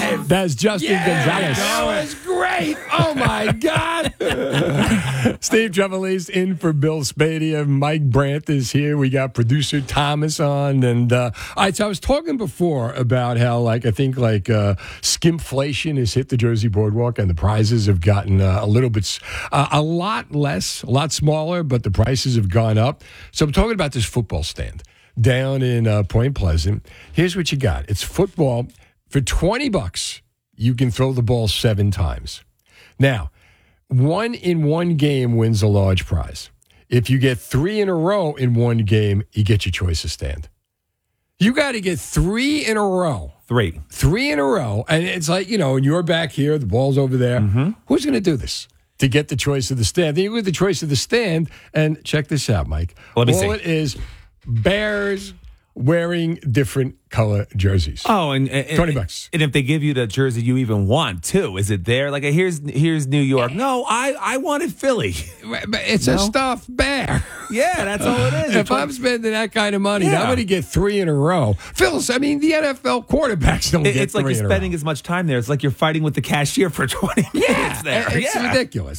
live. That's Justin Gonzalez. That was great. Oh, my God. Steve Trevelise in for Bill Spadia. Mike Brandt is here. We got producer Thomas on. And all right, so I was talking before about how, I think skimflation has hit the Jersey Boardwalk and the prizes have gotten a little bit, a lot less, a lot smaller, but the prices have gone up. So I'm talking about this football stand down in Point Pleasant. Here's what you got. It's football. For $20, you can throw the ball 7 times. Now, 1 in 1 game wins a large prize. If you get 3 in a row in 1 game, you get your choice of stand. You got to get 3 in a row. 3 in a row. And it's like, and you're back here, the ball's over there. Mm-hmm. Who's going to do this to get the choice of the stand? Then you get the choice of the stand, and check this out, Mike. Let me see. All it is, Bears wearing different color jerseys. Oh, and $20. And if they give you the jersey you even want, too, is it there? Like, here's New York. No, I wanted Philly. But it's a stuffed bear. Yeah, that's all it is. If I'm spending that kind of money, I'm going to get 3 in a row. Phyllis, the NFL quarterbacks don't get 3 in a row. It's like you're spending as much time there. It's like you're fighting with the cashier for 20 minutes there. It's ridiculous.